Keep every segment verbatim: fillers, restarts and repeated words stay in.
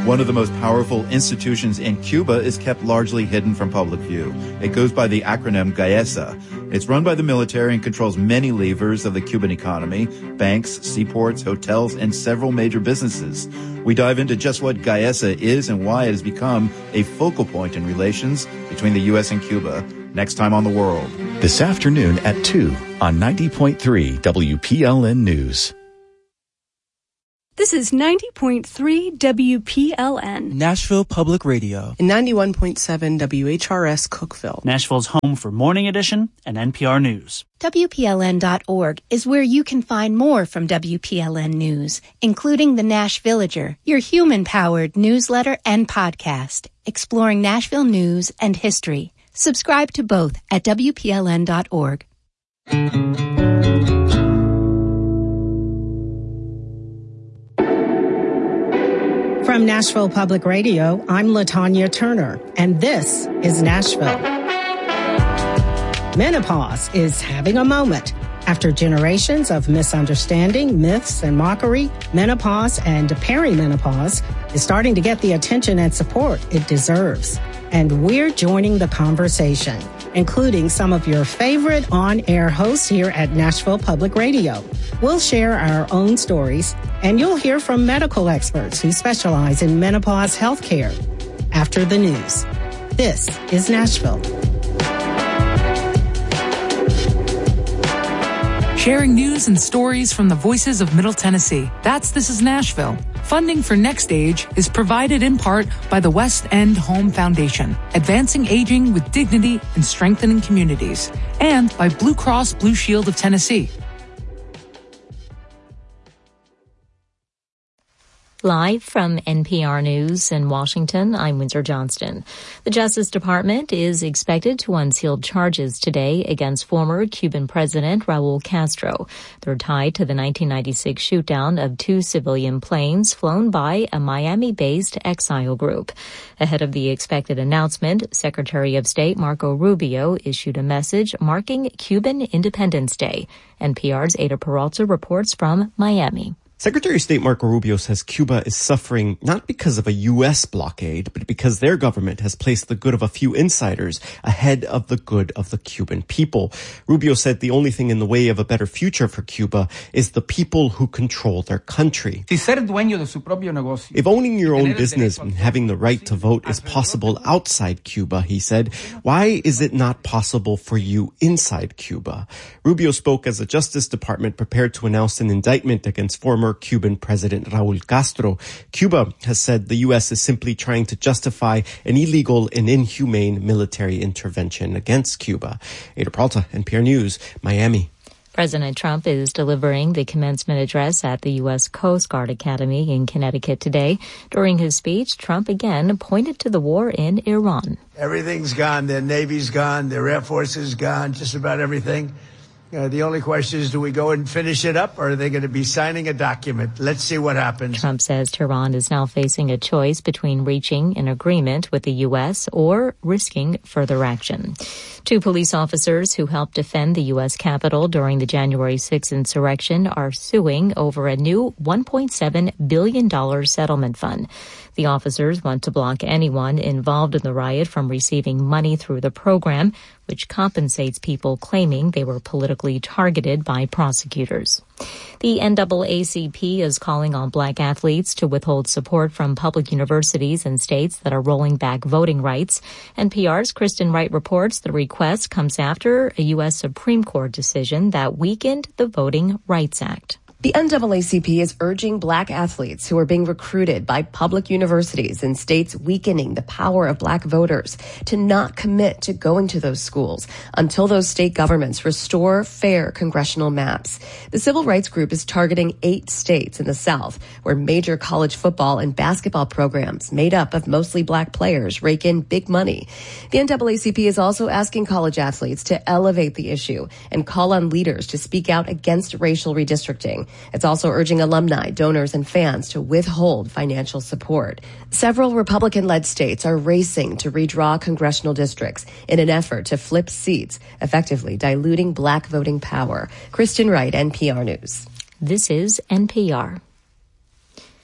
One of the most powerful institutions in Cuba is kept largely hidden from public view. It goes by the acronym GAESA. It's run by the military and controls many levers of the Cuban economy, banks, seaports, hotels, and several major businesses. We dive into just what GAESA is and why it has become a focal point in relations between the U S and Cuba. Next time on The World. This afternoon at two on ninety point three W P L N News. This is ninety point three W P L N. Nashville Public Radio. And ninety-one point seven W H R S Cookeville. Nashville's home for Morning Edition and N P R News. W P L N dot org is where you can find more from W P L N News, including the Nash Villager, your human-powered newsletter and podcast, exploring Nashville news and history. Subscribe to both at W P L N dot org. From Nashville Public Radio, I'm LaTanya Turner, and this is Nashville. Menopause is having a moment. After generations of misunderstanding, myths, and mockery, menopause and perimenopause is starting to get the attention and support it deserves. And we're joining the conversation, including some of your favorite on-air hosts here at Nashville Public Radio. We'll share our own stories, and you'll hear from medical experts who specialize in menopause health care. After the news, this is Nashville. Sharing news and stories from the voices of Middle Tennessee. That's This is Nashville. Funding for Next Stage is provided in part by the West End Home Foundation, advancing aging with dignity and strengthening communities, and by Blue Cross Blue Shield of Tennessee. Live from N P R News in Washington, I'm Windsor Johnston. The Justice Department is expected to unseal charges today against former Cuban President Raul Castro. They're tied to the nineteen ninety-six shootdown of two civilian planes flown by a Miami-based exile group. Ahead of the expected announcement, Secretary of State Marco Rubio issued a message marking Cuban Independence Day. N P R's Ada Peralta reports from Miami. Secretary of State Marco Rubio says Cuba is suffering not because of a U S blockade, but because their government has placed the good of a few insiders ahead of the good of the Cuban people. Rubio said the only thing in the way of a better future for Cuba is the people who control their country. If owning your own business and having the right to vote is possible outside Cuba, he said, why is it not possible for you inside Cuba? Rubio spoke as the Justice Department prepared to announce an indictment against former Cuban President Raul Castro. Cuba has said the U S is simply trying to justify an illegal and inhumane military intervention against Cuba. Ada Peralta, N P R News, Miami. President Trump is delivering the commencement address at the U S Coast Guard Academy in Connecticut today. During his speech, Trump again pointed to the war in Iran. Everything's gone. Their Navy's gone. Their Air Force is gone. Just about everything. Uh, the only question is, do we go and finish it up, or are they going to be signing a document? Let's see what happens. Trump says Tehran is now facing a choice between reaching an agreement with the U S or risking further action. Two police officers who helped defend the U S Capitol during the January sixth insurrection are suing over a new one point seven billion dollars settlement fund. The officers want to block anyone involved in the riot from receiving money through the program, which compensates people claiming they were politically targeted by prosecutors. The N double A C P is calling on black athletes to withhold support from public universities and states that are rolling back voting rights. N P R's Kristen Wright reports the request comes after a U S Supreme Court decision that weakened the Voting Rights Act. The N double A C P is urging black athletes who are being recruited by public universities in states weakening the power of black voters to not commit to going to those schools until those state governments restore fair congressional maps. The civil rights group is targeting eight states in the South where major college football and basketball programs made up of mostly black players rake in big money. The N double A C P is also asking college athletes to elevate the issue and call on leaders to speak out against racial redistricting. It's also urging alumni, donors, and fans to withhold financial support. Several Republican-led states are racing to redraw congressional districts in an effort to flip seats, effectively diluting black voting power. Kristen Wright, N P R News. This is N P R.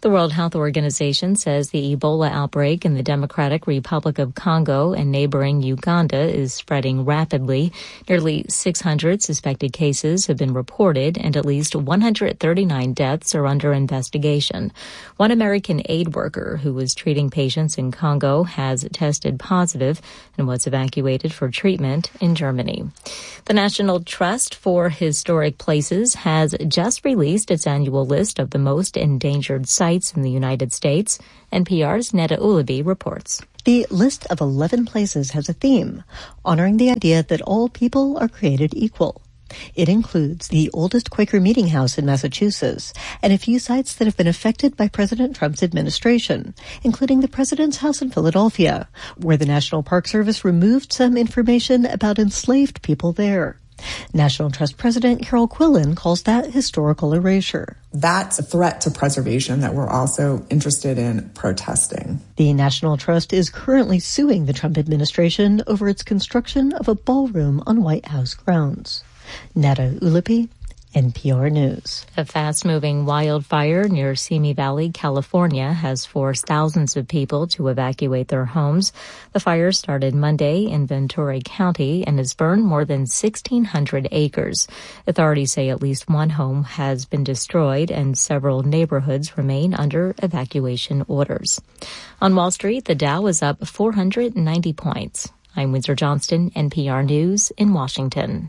The World Health Organization says the Ebola outbreak in the Democratic Republic of Congo and neighboring Uganda is spreading rapidly. Nearly six hundred suspected cases have been reported, and at least one hundred thirty-nine deaths are under investigation. One American aid worker who was treating patients in Congo has tested positive and was evacuated for treatment in Germany. The National Trust for Historic Places has just released its annual list of the most endangered sites in the United States. N P R's Neda Ulabi reports. The list of eleven places has a theme, honoring the idea that all people are created equal. It includes the oldest Quaker meeting house in Massachusetts and a few sites that have been affected by President Trump's administration, including the President's house in Philadelphia, where the National Park Service removed some information about enslaved people there. National Trust President Carol Quillen calls that historical erasure. That's a threat to preservation that we're also interested in protesting. The National Trust is currently suing the Trump administration over its construction of a ballroom on White House grounds. Neda Ulapi, N P R News. A fast-moving wildfire near Simi Valley, California, has forced thousands of people to evacuate their homes. The fire started Monday in Ventura County and has burned more than sixteen hundred acres. Authorities say at least one home has been destroyed and several neighborhoods remain under evacuation orders. On Wall Street, the Dow is up four hundred ninety points. I'm Windsor Johnston, N P R News in Washington.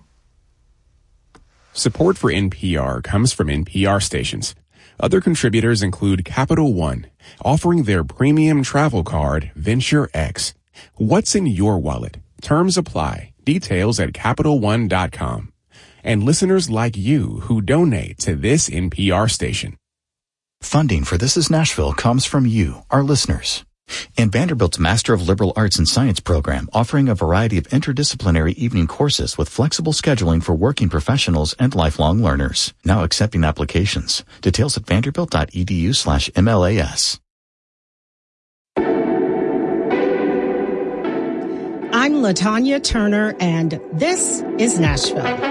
Support for N P R comes from N P R stations. Other contributors include Capital One, offering their premium travel card, Venture X. What's in your wallet? Terms apply. Details at Capital One dot com. And listeners like you who donate to this N P R station. Funding for This Is Nashville comes from you, our listeners. And Vanderbilt's Master of Liberal Arts and Science program, offering a variety of interdisciplinary evening courses with flexible scheduling for working professionals and lifelong learners. Now accepting applications. Details at vanderbilt.edu slash MLAS. I'm LaTanya Turner, and this is Nashville.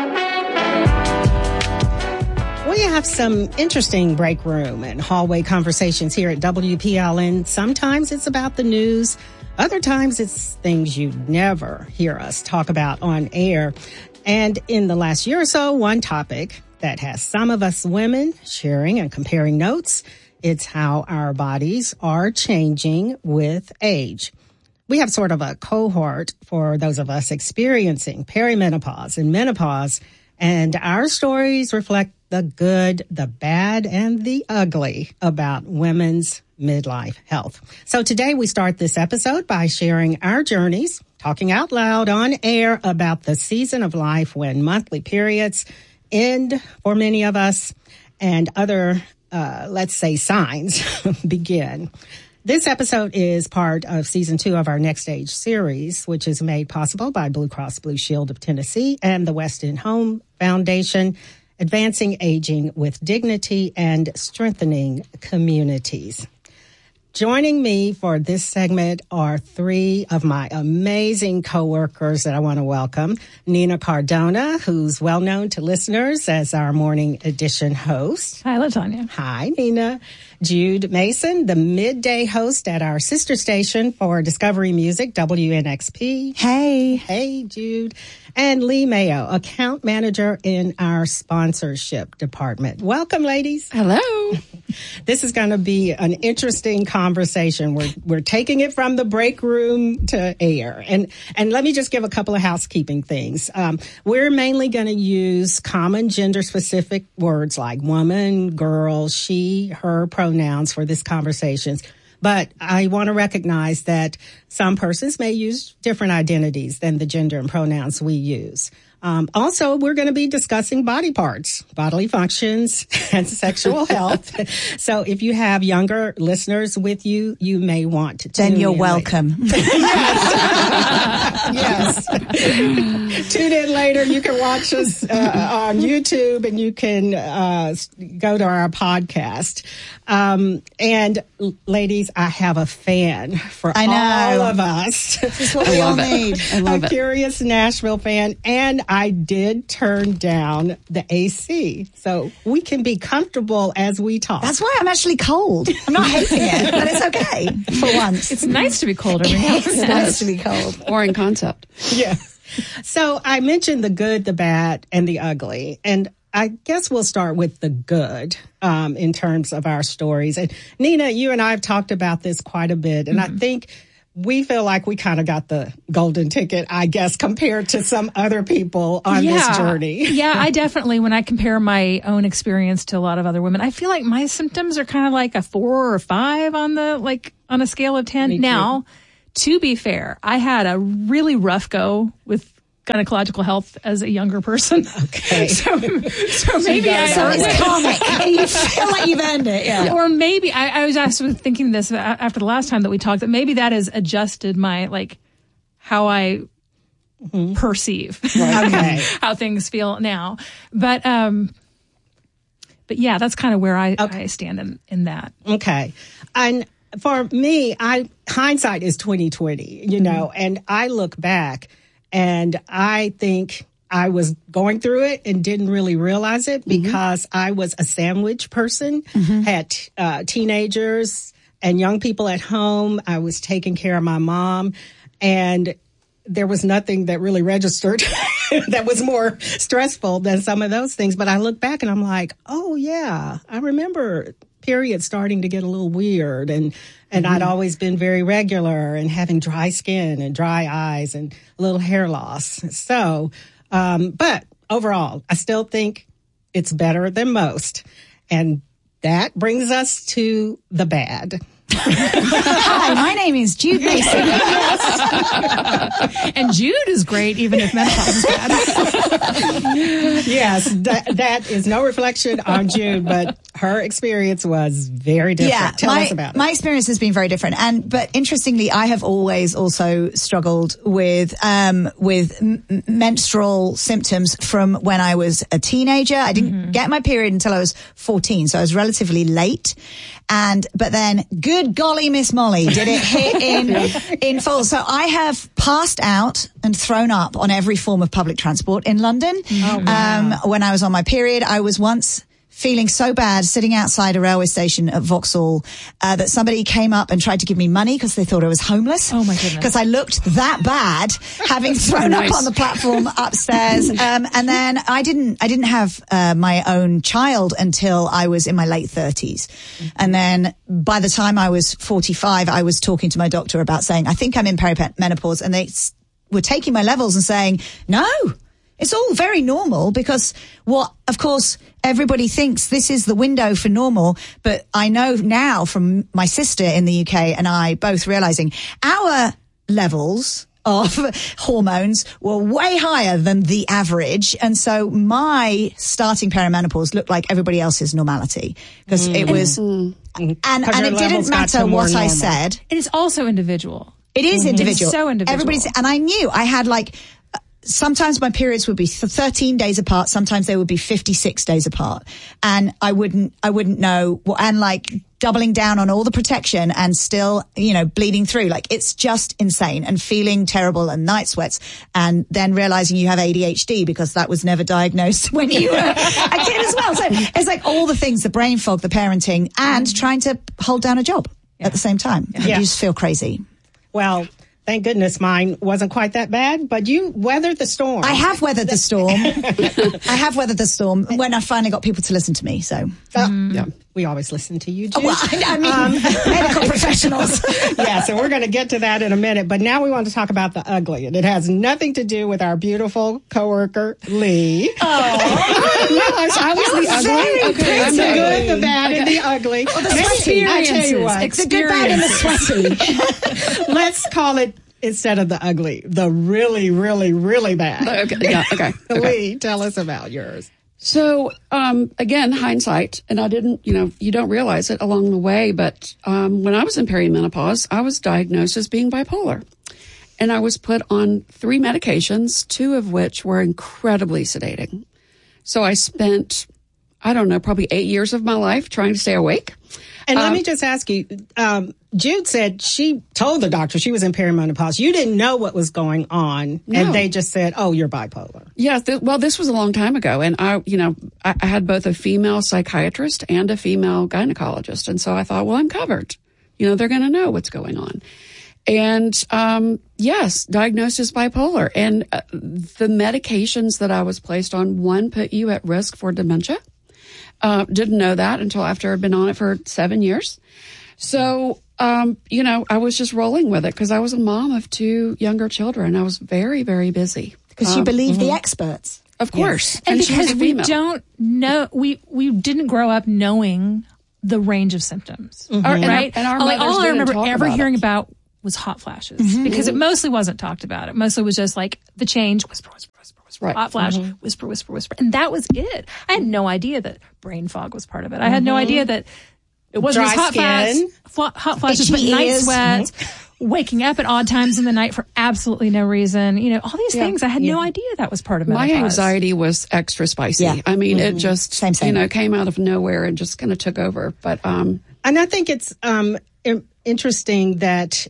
We have some interesting break room and hallway conversations here at W P L N. Sometimes it's about the news. Other times it's things you'd never hear us talk about on air. And in the last year or so, one topic that has some of us women sharing and comparing notes, it's how our bodies are changing with age. We have sort of a cohort for those of us experiencing perimenopause and menopause, and our stories reflect the good, the bad, and the ugly about women's midlife health. So today we start this episode by sharing our journeys, talking out loud on air about the season of life when monthly periods end for many of us and other, uh, let's say, signs begin. This episode is part of season two of our Next Stage series, which is made possible by Blue Cross Blue Shield of Tennessee and the West End Home Foundation, advancing aging with dignity and strengthening communities. Joining me for this segment are three of my amazing coworkers that I want to welcome. Nina Cardona, who's well known to listeners as our morning edition host. Hi, LaTanya. Hi, Nina. Jude Mason, the midday host at our sister station for Discovery Music, W N X P. Hey. Hey, Jude. And Lee Mayo, account manager in our sponsorship department. Welcome, ladies. Hello. This is going to be an interesting conversation. We're we're taking it from the break room to air. And and let me just give a couple of housekeeping things. Um, we're mainly going to use common gender-specific words like woman, girl, she, her pronouns for this conversation. But I want to recognize that some persons may use different identities than the gender and pronouns we use. Um, also, we're going to be discussing body parts, bodily functions, and sexual health. So if you have younger listeners with you, you may want to tune in. Then you're welcome. Yes. Yes. Tune in later. You can watch us uh, on YouTube, and you can uh, go to our podcast. Um, and ladies, I have a fan for I know. all of us. This is what we all need. I love a it. Curious Nashville fan, and I did turn down the A C, so we can be comfortable as we talk. That's why I'm actually cold. I'm not hating it, but it's okay for once. It's nice to be cold every now and It's then. nice to be cold. Boring concept. Yeah. So I mentioned the good, the bad, and the ugly. And I guess we'll start with the good um, in terms of our stories. And Nina, you and I have talked about this quite a bit. And mm-hmm. I think we feel like we kind of got the golden ticket, I guess, compared to some other people on yeah. this journey. Yeah, I definitely, when I compare my own experience to a lot of other women, I feel like my symptoms are kind of like a four or a five on the, like, on a scale of ten. Now, to be fair, I had a really rough go with gynecological health as a younger person. Okay. so, so maybe I so earned it's it. karmic. You feel like you've earned it. Yeah. Or maybe I, I was actually thinking this after the last time that we talked, that maybe that has adjusted my, like, how I mm-hmm. perceive okay. how things feel now. But, um, but yeah, that's kind of where I, okay. I stand in, in that. Okay. And for me, I, hindsight is twenty twenty, you know, mm-hmm. and I look back and I think I was going through it and didn't really realize it because mm-hmm. I was a sandwich person, mm-hmm. had uh, teenagers and young people at home. I was taking care of my mom, and there was nothing that really registered that was more stressful than some of those things. But I look back and I'm like, oh, yeah, I remember periods starting to get a little weird, and and mm-hmm. I'd always been very regular and having dry skin and dry eyes and a little hair loss. So, um, but overall, I still think it's better than most. And that brings us to the bad. Hi, my name is Jude Mason. And Jude is great, even if menopause is bad. Yes, that, that is no reflection on Jude, but her experience was very different. Yeah, Tell my, us about it. My experience has been very different. And, but interestingly, I have always also struggled with, um, with m- menstrual symptoms from when I was a teenager. I didn't mm-hmm. get my period until I was fourteen. So I was relatively late. And, but then, good golly, Miss Molly, did it hit in, in full. So I have passed out and thrown up on every form of public transport in London. Oh, wow. Um, when I was on my period, I was once feeling so bad sitting outside a railway station at Vauxhall uh, that somebody came up and tried to give me money because they thought I was homeless. Oh my goodness. Because I looked that bad having thrown nice. up on the platform upstairs. Um, and then I didn't, I didn't have uh, my own child until I was in my late thirties. Mm-hmm. And then by the time I was forty-five, I was talking to my doctor about saying, I think I'm in perimenopause, and they s- were taking my levels and saying, no, it's all very normal, because what, of course, everybody thinks this is the window for normal. But I know now from my sister in the U K and I both realizing our levels of hormones were way higher than the average. And so my starting perimenopause looked like everybody else's normality, because mm. it was, mm. and, and it didn't matter what I said. And it's also individual. It is mm-hmm. individual. It's so individual. Everybody's, and I knew I had like, sometimes my periods would be thirteen days apart. Sometimes they would be fifty-six days apart. And I wouldn't, I wouldn't know, and like doubling down on all the protection and still, you know, bleeding through. Like, it's just insane, and feeling terrible and night sweats, and then realizing you have A D H D because that was never diagnosed when you were a kid as well. So it's like all the things, the brain fog, the parenting, and trying to hold down a job yeah. at the same time. Yeah. You just feel crazy. Well, thank goodness mine wasn't quite that bad, but you weathered the storm. I have weathered the storm. I have weathered the storm when I finally got people to listen to me. So, uh, mm. yeah, we always listen to you, Jude. Oh, well, I, I mean, um, medical professionals. Yeah, so we're going to get to that in a minute. But now we want to talk about the ugly, and it has nothing to do with our beautiful coworker, Lee. Oh, gosh, I was the ugly. Okay, I'm the the good, the bad, okay. and the ugly. Well, the sweaty. I tell you what, the good, bad, and the sweaty. Let's call it, instead of the ugly, the really, really, really bad. Okay, yeah, okay. okay. Lee, tell us about yours. So, um, again, hindsight, and I didn't, you know, you don't realize it along the way, but um, when I was in perimenopause, I was diagnosed as being bipolar. And I was put on three medications, two of which were incredibly sedating. So I spent I don't know, probably eight years of my life trying to stay awake. And um, let me just ask you, um, Jude said she told the doctor she was in perimenopause. You didn't know what was going on, no. and they just said, oh, you're bipolar. Yeah, th- well, this was a long time ago, and I, you know, I, I had both a female psychiatrist and a female gynecologist, and so I thought, well, I'm covered. You know, they're going to know what's going on. And, um, yes, diagnosed as bipolar. And uh, the medications that I was placed on, one put you at risk for dementia. Uh, didn't know that until after I'd been on it for seven years. So, um, you know, I was just rolling with it because I was a mom of two younger children. I was very, very busy. Because um, you believe mm-hmm. the experts. Of course. Yes. And, and because we female. don't know, we, we didn't grow up knowing the range of symptoms, Mm-hmm. Our, right? And our, and our like, all I remember ever about hearing it. about was hot flashes Mm-hmm. because it mostly wasn't talked about. It mostly was just like the change, whisper, whisper, whisper, whisper, right. hot flash, mm-hmm. whisper, whisper, whisper. And that was it. I had no idea that brain fog was part of it. I had no idea that it wasn't Dry just hot, skin. flash, fl- hot flashes, Itchy but night ears. sweats, waking up at odd times in the night for absolutely no reason. You know, all these Yeah. things. I had Yeah. no idea that was part of My menopause. anxiety was extra spicy. Yeah. I mean, Mm-hmm. it just, Same, same. you know, came out of nowhere and just kind of took over. But, um, And I think it's um, im- interesting that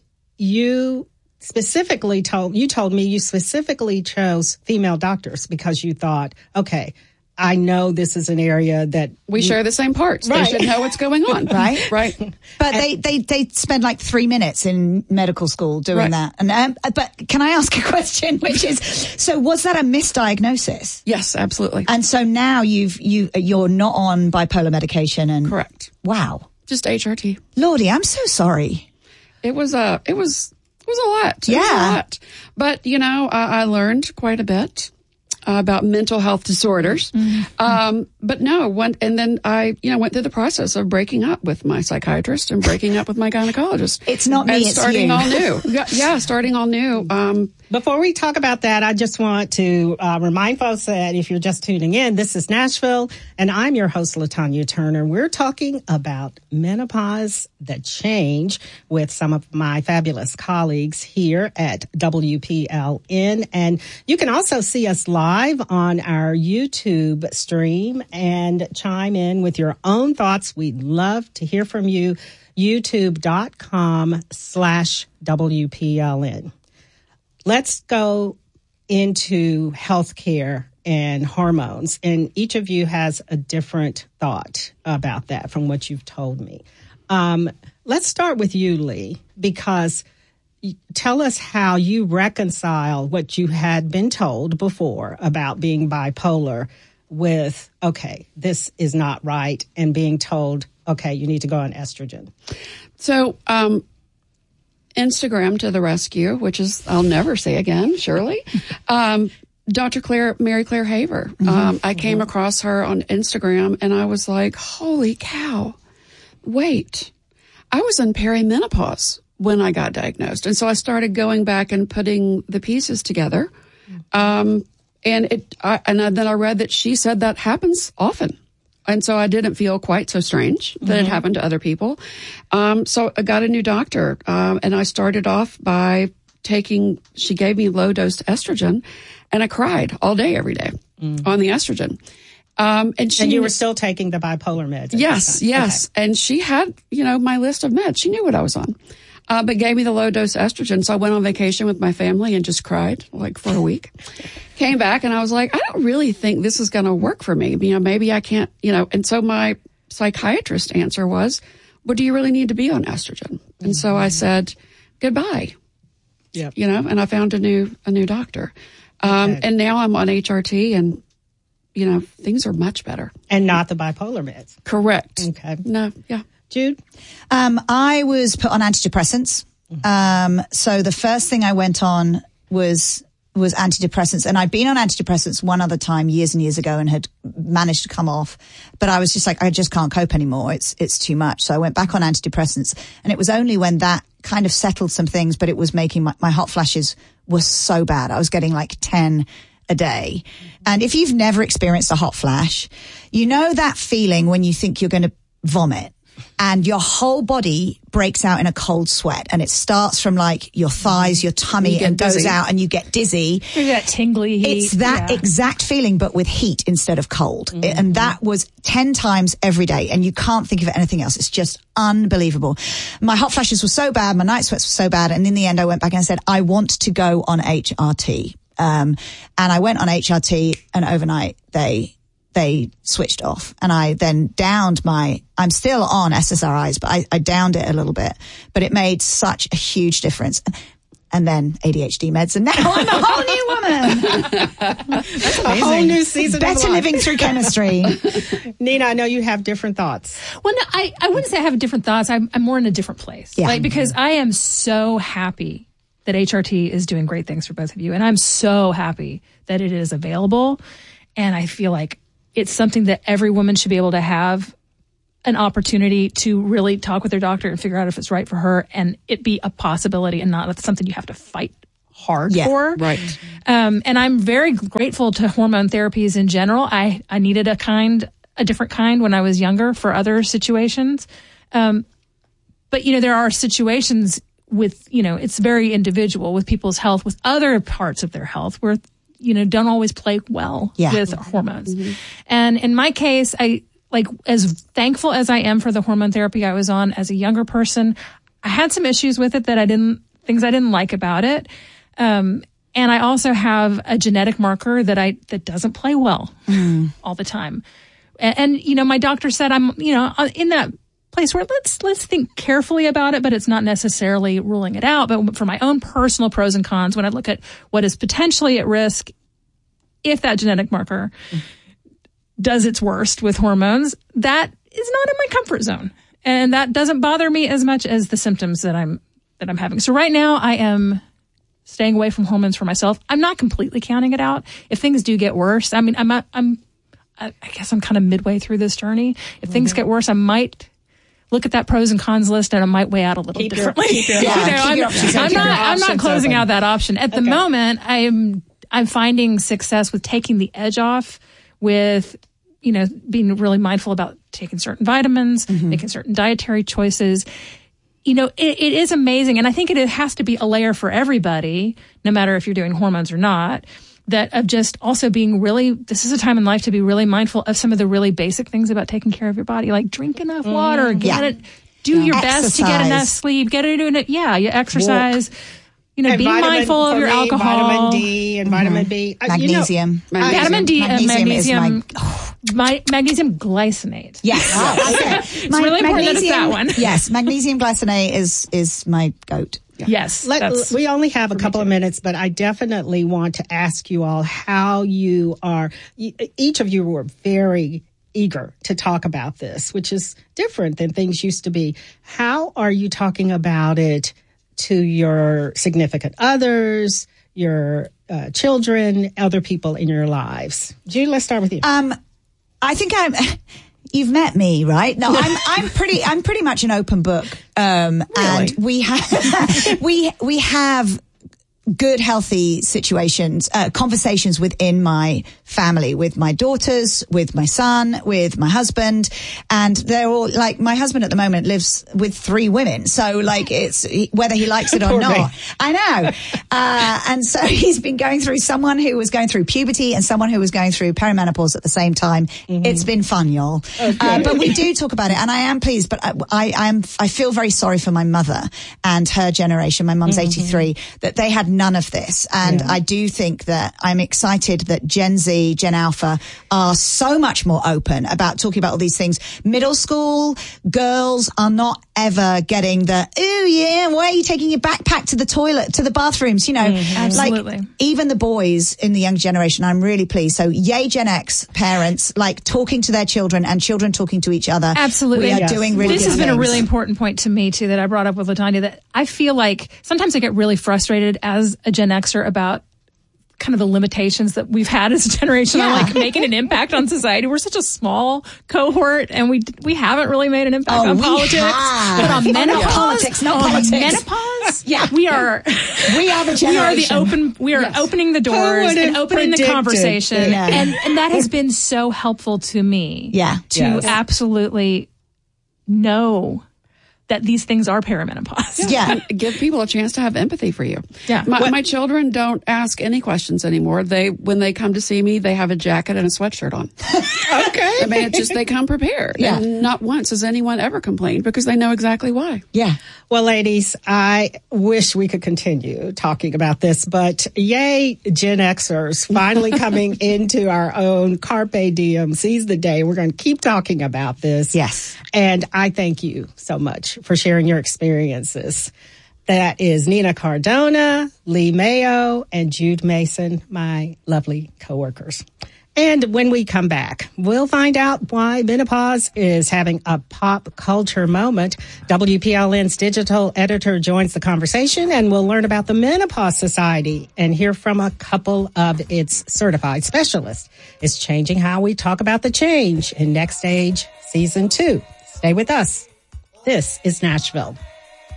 you specifically told, you told me you specifically chose female doctors because you thought, okay, I know this is an area that we share the same parts. Right. They should know what's going on. Right. Right. But they, they, they spend like three minutes in medical school doing Right. that. And um, but can I ask a question, which is, so was that a misdiagnosis? Yes, absolutely. And so now you've, you, you're not on bipolar medication and. Correct. Wow. Just H R T. Lordy, I'm so sorry. It was a, it was, it was a lot. It was Yeah. a lot. But, you know, I, I learned quite a bit uh, about mental health disorders. Mm-hmm. Um, but no, one, and then I, you know, went through the process of breaking up with my psychiatrist and breaking up with my gynecologist. It's not me, and it's starting you. all new. Yeah, yeah, starting all new. Um, Before we talk about that, I just want to uh, remind folks that if you're just tuning in, this is Nashville, and I'm your host, LaTanya Turner. We're talking about menopause, the change, with some of my fabulous colleagues here at W P L N. And you can also see us live on our YouTube stream and chime in with your own thoughts. We'd love to hear from you. YouTube.com slash WPLN. Let's go into healthcare and hormones. And each of you has a different thought about that from what you've told me. Um, let's start with you, Lee, because you, tell us how you reconcile what you had been told before about being bipolar with, okay, this is not right, and being told, okay, you need to go on estrogen. so, um, Instagram to the rescue, which is, I'll never say again, surely. Um, Doctor Claire, Mary Claire Haver. Mm-hmm. Um, I came across her on Instagram and I was like, holy cow, wait, I was in perimenopause when I got diagnosed. And so I started going back and putting the pieces together. Um, and it, I, and then I read that she said that happens often. And so I didn't feel quite so strange that mm-hmm. it happened to other people. Um, so I got a new doctor, um, and I started off by taking, she gave me low dose estrogen, and I cried all day, every day mm-hmm. on the estrogen. Um, and she, and you were still taking the bipolar meds. Yes, yes. Okay. And she had, you know, my list of meds. She knew what I was on. Uh, but gave me the low dose estrogen. So I went on vacation with my family and just cried like for a week. Came back and I was like, I don't really think this is going to work for me. You know, maybe I can't, you know, and so my psychiatrist answer was, well, do you really need to be on estrogen? And mm-hmm. so I said, goodbye. Yeah. You know, and I found a new, a new doctor. Um, okay. And now I'm on H R T and, you know, things are much better. And not the bipolar meds. Correct. Okay. No, yeah. Jude? Um, I was put on antidepressants. Um, so the first thing I went on was was antidepressants. And I'd been on antidepressants one other time years and years ago and had managed to come off. But I was just like, I just can't cope anymore. It's it's too much. So I went back on antidepressants. And it was only when that kind of settled some things, but it was making my, my hot flashes were so bad. I was getting like ten a day. And if you've never experienced a hot flash, you know that feeling when you think you're going to vomit. and your whole body breaks out in a cold sweat, and it starts from like your thighs, your tummy, and goes dizzy. out, and you get dizzy. Maybe that tingly heat. It's that yeah. exact feeling, but with heat instead of cold. Mm-hmm. And that was ten times every day, and you can't think of anything else. It's just unbelievable. My hot flashes were so bad, my night sweats were so bad, and in the end I went back and I said, I want to go on H R T. Um, and I went on H R T, and overnight they they switched off, and I then downed my, I'm still on S S R Is, but I, I downed it a little bit, but it made such a huge difference. And then A D H D meds, and now I'm a whole new woman. That's amazing. A whole new season. Better living through chemistry. Nina, I know you have different thoughts. Well, no, I, I wouldn't say I have different thoughts. I'm, I'm more in a different place. Yeah. Like, because I am so happy that H R T is doing great things for both of you. And I'm so happy that it is available. And I feel like it's something that every woman should be able to have an opportunity to really talk with their doctor and figure out if it's right for her, and it be a possibility and not something you have to fight hard Yeah, for. Right. Um, and I'm very grateful to hormone therapies in general. I, I needed a kind, a different kind when I was younger for other situations. Um, but, you know, there are situations with, you know, it's very individual with people's health, with other parts of their health where, you know, don't always play well Yeah. with hormones. Mm-hmm. And in my case, I, like, as thankful as I am for the hormone therapy I was on as a younger person, I had some issues with it that I didn't, things I didn't like about it. Um, and I also have a genetic marker that I, that doesn't play well mm. all the time. And, and, you know, my doctor said I'm, you know, in that place where let's, let's think carefully about it, but it's not necessarily ruling it out. But for my own personal pros and cons, when I look at what is potentially at risk, if that genetic marker mm. does its worst with hormones, that is not in my comfort zone. And that doesn't bother me as much as the symptoms that I'm, that I'm having. So right now I am staying away from hormones for myself. I'm not completely counting it out. If things do get worse, I mean, I'm, I'm, I guess I'm kind of midway through this journey. If mm-hmm. things get worse, I might look at that pros and cons list and I might weigh out a little keep differently. Your, keep your, yeah, you know, keep I'm, your options, I'm not, I'm not closing open. out that option. At the okay. moment, I'm, I'm finding success with taking the edge off, with, you know, being really mindful about taking certain vitamins, mm-hmm. making certain dietary choices. You know, it, it is amazing. And I think it has to be a layer for everybody, no matter if you're doing hormones or not, that of just also being really, this is a time in life to be really mindful of some of the really basic things about taking care of your body, like drink enough water, mm, get yeah. it, do yeah. your exercise. best to get enough sleep, get it in it. Yeah, you exercise. Walk. You know, and be vitamin, mindful of your me, alcohol. Vitamin D and mm-hmm. vitamin B. Uh, magnesium. You know, magnesium. Vitamin D and magnesium. magnesium. Oh. My, magnesium glycinate. Yes. Oh, okay. It's my, really important that it's that one. Yes, magnesium glycinate is, is my goat. Yeah. Yes. Let, we only have a couple of minutes, but I definitely want to ask you all how you are. Each of you were very eager to talk about this, which is different than things used to be. How are you talking about it to your significant others, your uh, children, other people in your lives? Julie, let's start with you. Um, I think I'm. You've met me, right? No, I'm. I'm pretty. I'm pretty much an open book. Um, really? And we have. we we have good, healthy situations, uh, conversations within my family, with my daughters, with my son, with my husband. And they're all like, my husband at the moment lives with three women. So like it's whether he likes it or not. Me. I know. Uh, and so he's been going through someone who was going through puberty and someone who was going through perimenopause at the same time. Mm-hmm. It's been fun, y'all. Okay. Uh, but we do talk about it and I am pleased, but I, I, I am, I feel very sorry for my mother and her generation. My mum's mm-hmm. eighty-three, that they had none of this. And yeah. I do think that I'm excited that Gen Z, Gen Alpha are so much more open about talking about all these things. Middle school girls are not ever getting the, ooh, yeah, why are you taking your backpack to the toilet, to the bathrooms? You know, mm-hmm. Absolutely. Like even the boys in the young generation, I'm really pleased. So yay, Gen X parents, like talking to their children and children talking to each other. Absolutely. We are yes. doing really This good has been things. a really important point to me too, that I brought up with LaTanya, that I feel like sometimes I get really frustrated as a Gen Xer about kind of the limitations that we've had as a generation yeah. on like making an impact on society. We're such a small cohort and we we haven't really made an impact oh, on we politics. Have. But on menopause, no politics, no on politics. menopause, yeah, we are we are the generation. We are the open we are yes. opening the doors and opening the conversation. Yeah. And and that has been so helpful to me. Yeah. To yes. absolutely know that these things are perimenopause. Yeah. And give people a chance to have empathy for you. Yeah. My, What- my children don't ask any questions anymore. They, when they come to see me, they have a jacket and a sweatshirt on. Okay. I mean, it's just they come prepared. Yeah. And not once has anyone ever complained because they know exactly why. Yeah. Well, ladies, I wish we could continue talking about this, but yay, Gen Xers finally coming into our own Carpe Diem, seize the day. We're going to keep talking about this. Yes. And I thank you so much for sharing your experiences. That is Nina Cardona, Lee Mayo, and Jude Mason, my lovely coworkers. And when we come back, we'll find out why menopause is having a pop culture moment. W P L N's digital editor joins the conversation, and we'll learn about the Menopause Society and hear from a couple of its certified specialists. It's changing how we talk about the change in Next Stage Season two. Stay with us. This is Nashville.